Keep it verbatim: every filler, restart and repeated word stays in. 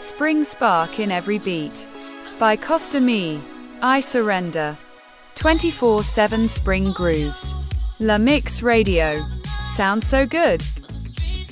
spring spark in every beat. By Costa Me. I Surrender. twenty-four seven Spring Grooves. La Mix Radio. Sounds so good.